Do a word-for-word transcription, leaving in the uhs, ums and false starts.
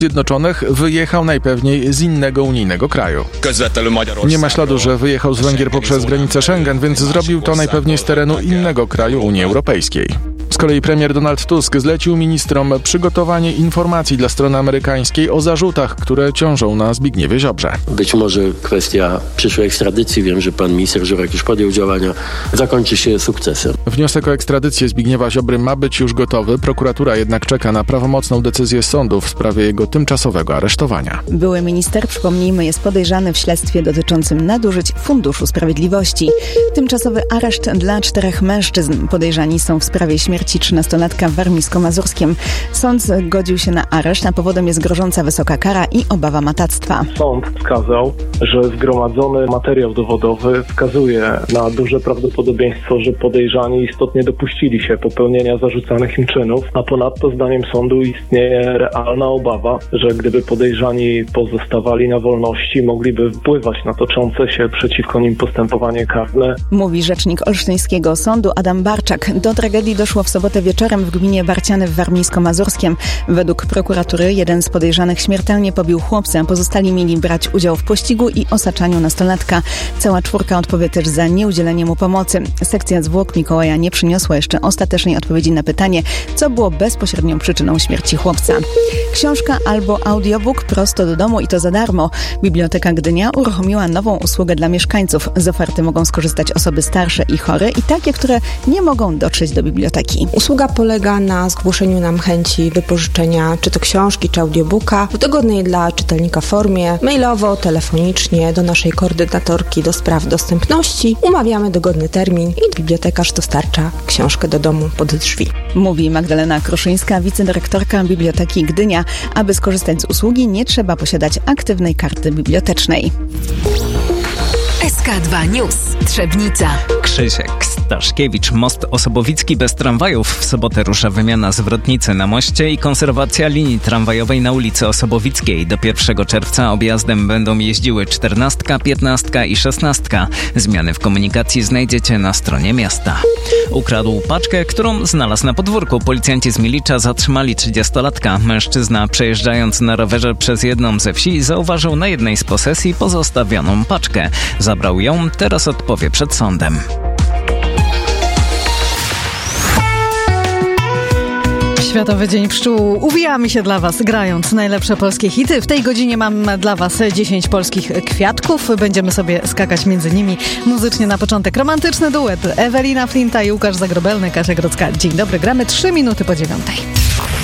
Zjednoczonych wyjechał najpewniej z innego unijnego kraju. Nie ma śladu, że wyjechał z Węgier poprzez granicę Schengen, więc zrobił to najpewniej z terenu innego kraju Unii Europejskiej. Z kolei premier Donald Tusk zlecił ministrom przygotowanie informacji dla strony amerykańskiej o zarzutach, które ciążą na Zbigniewie Ziobrze. Być może kwestia przyszłej ekstradycji, wiem, że pan minister Żurek już podjął działania, zakończy się sukcesem. Wniosek o ekstradycję Zbigniewa Ziobry ma być już gotowy, prokuratura jednak czeka na prawomocną decyzję sądu w sprawie jego tymczasowego aresztowania. Były minister, przypomnijmy, jest podejrzany w śledztwie dotyczącym nadużyć Funduszu Sprawiedliwości. Tymczasowy areszt dla czterech mężczyzn. Podejrzani są w sprawie śmierci trzynastolatka w Warmińsko-Mazurskim. Sąd zgodził się na areszt, a powodem jest grożąca wysoka kara i obawa matactwa. Sąd wskazał, że zgromadzony materiał dowodowy wskazuje na duże prawdopodobieństwo, że podejrzani istotnie dopuścili się popełnienia zarzucanych im czynów, a ponadto zdaniem sądu istnieje realna obawa, że gdyby podejrzani pozostawali na wolności, mogliby wpływać na toczące się przeciwko nim postępowanie karne. Mówi rzecznik olsztyńskiego sądu Adam Barczak. Do tragedii doszło w sobotę wieczorem w gminie Barciany w Warmińsko-Mazurskiem. Według prokuratury jeden z podejrzanych śmiertelnie pobił chłopca. Pozostali mieli brać udział w pościgu i osaczaniu nastolatka. Cała czwórka odpowie też za nieudzielenie mu pomocy. Sekcja zwłok Mikołaja nie przyniosła jeszcze ostatecznej odpowiedzi na pytanie, co było bezpośrednią przyczyną śmierci chłopca. Książka albo audiobook prosto do domu i to za darmo. Biblioteka Gdynia uruchomiła nową usługę dla mieszkańców. Z oferty mogą skorzystać osoby starsze i chore i takie, które nie mogą dotrzeć do biblioteki. Usługa polega na zgłoszeniu nam chęci wypożyczenia czy to książki, czy audiobooka w dogodnej dla czytelnika formie, mailowo, telefonicznie do naszej koordynatorki do spraw dostępności. Umawiamy dogodny termin i bibliotekarz dostarcza książkę do domu pod drzwi. Mówi Magdalena Kruszyńska, wicedyrektorka Biblioteki Gdynia. Aby skorzystać z usługi, nie trzeba posiadać aktywnej karty bibliotecznej. S K dwa News. Trzebnica. Krzysiek Staszkiewicz. Most Osobowicki bez tramwajów. W sobotę rusza wymiana zwrotnicy na moście i konserwacja linii tramwajowej na ulicy Osobowickiej. Do pierwszego czerwca objazdem będą jeździły czternastka, piętnastka i szesnastka. Zmiany w komunikacji znajdziecie na stronie miasta. Ukradł paczkę, którą znalazł na podwórku. Policjanci z Milicza zatrzymali trzydziestolatka. Mężczyzna, przejeżdżając na rowerze przez jedną ze wsi, zauważył na jednej z posesji pozostawioną paczkę. Zabrał ją, teraz odpowie przed sądem. Światowy Dzień Pszczół. Uwijamy się dla Was, grając najlepsze polskie hity. W tej godzinie mam dla Was dziesięć polskich kwiatków. Będziemy sobie skakać między nimi. Muzycznie na początek romantyczny duet Ewelina Flinta i Łukasz Zagrobelny, Kasia Grodzka. Dzień dobry, gramy trzy minuty po dziewiątej.